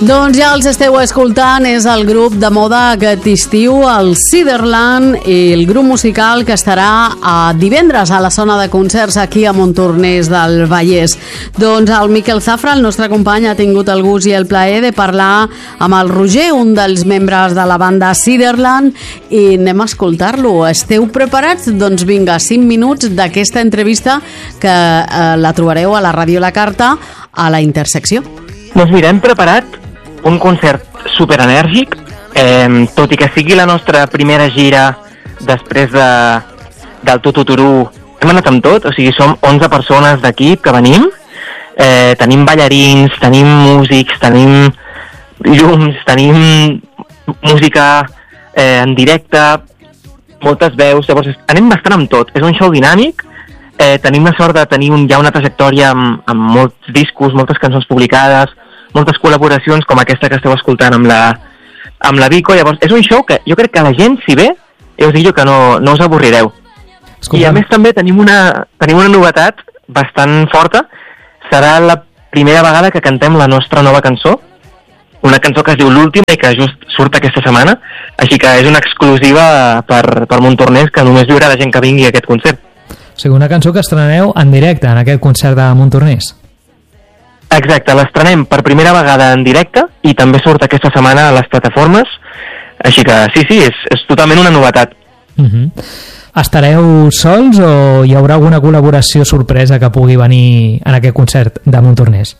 Doncs ja els esteu escoltant, és el grup de moda aquest estiu, el Ciderland, i el grup musical que estarà divendres a la zona de concerts aquí a Montornès del Vallès. Doncs el Miquel Zafra, el nostre company, ha tingut el gust i el plaer de parlar amb el Roger, un dels membres de la banda Ciderland, i anem a escoltar-lo. Esteu preparats? Doncs vinga, 5 minuts d'aquesta entrevista que la trobareu a la Ràdio La Carta a la Intersecció. Doncs mira, hem preparat un concert superenèrgic, tot i que sigui la nostra primera gira després del Tututurú. Hem anat amb tot, o sigui, som 11 persones d'equip que venim, tenim ballarins, tenim músics, tenim llums, tenim música en directe, moltes veus, llavors anem bastant amb tot. És un show dinàmic, tenim la sort de tenir ja una trajectòria amb molts discos, moltes cançons publicades, moltes col·laboracions com aquesta que esteu escoltant amb la Vico. Llavors és un show que jo crec que la gent, si ve, ja us dic jo que no us avorrireu. Escolta. I a més també tenim una novetat bastant forta. Serà la primera vegada que cantem la nostra nova cançó, una cançó que es diu L'Última i que just surt aquesta setmana, així que és una exclusiva per Montornès, que només viurà la gent que vingui a aquest concert. O sigui, una cançó que estreneu en directe en aquest concert de Montornès. Exacte, l'estrenem per primera vegada en directe i també surt aquesta setmana a les plataformes, així que sí, és totalment una novetat. Estareu sols o hi haurà alguna col·laboració sorpresa que pugui venir en aquest concert de Montornès?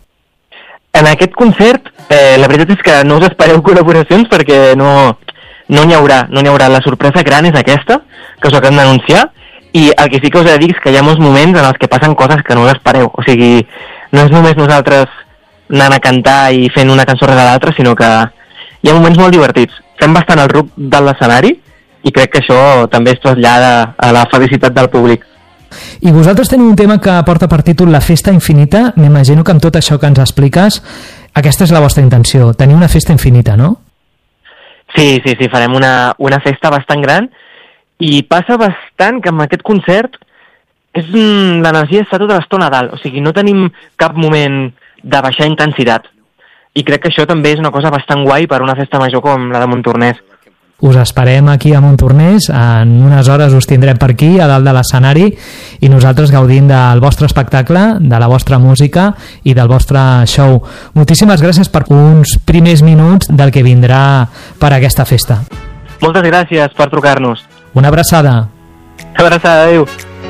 En aquest concert, la veritat és que no us espereu col·laboracions perquè no n'hi haurà. La sorpresa gran és aquesta, que us acabem d'anunciar, i el que sí que us he de dir és que hi ha molts moments en els que passen coses que no us espereu. O sigui, no és només nosaltres anant a cantar i fent una cançó rere l'altra, sinó que hi ha moments molt divertits. Fem bastant el ruc de l'escenari i crec que això també es trasllada a la felicitat del públic. I vosaltres teniu un tema que porta per títol La Festa Infinita. M'imagino que amb tot això que ens expliques, aquesta és la vostra intenció, tenir una festa infinita, no? Sí, farem una festa bastant gran i passa bastant que amb aquest concert l'energia està tota l'estona a dalt, o sigui, no tenim cap moment de baixar intensitat. I crec que això també és una cosa bastant guai per una festa major com la de Montornès. Us esperem aquí a Montornès, en unes hores us tindrem per aquí, a dalt de l'escenari, i nosaltres gaudint del vostre espectacle, de la vostra música i del vostre show. Moltíssimes gràcies per uns primers minuts del que vindrà per aquesta festa. Moltes gràcies per trucar-nos. Una abraçada. Abraçada, adéu.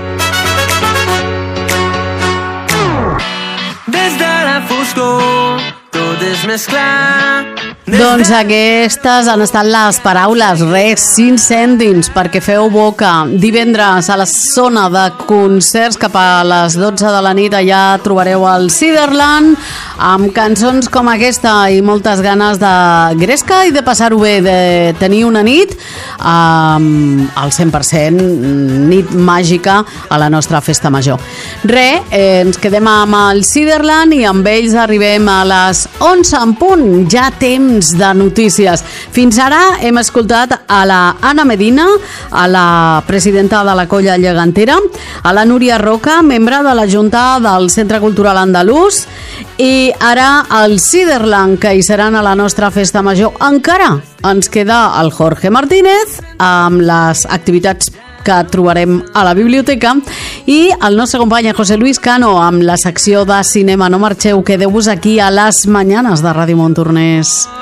Des de la foscor tot és més clar. Doncs aquestes han estat les paraules, res, 5 cèntims perquè feu boca. Divendres a la zona de concerts cap a les 12 de la nit allà trobareu el Ciderland amb cançons com aquesta i moltes ganes de gresca i de passar-ho bé, de tenir una nit al 100% nit màgica a la nostra festa major. Ens quedem amb el Ciderland i amb ells arribem a les 11 en punt, ja temps de notícies. Fins ara hem escoltat a la Anna Medina, a la presidenta de la Colla Gegantera, a la Núria Roca, membre de la Junta del Centre Cultural Andalús, i ara el Ciderland, que hi seran a la nostra festa major. Encara ens queda el Jorge Martínez amb les activitats que trobarem a la biblioteca i el nostre company José Luis Cano amb la secció de cinema. No marxeu, quedeu-vos aquí a les Mañanes de Ràdio Montornès.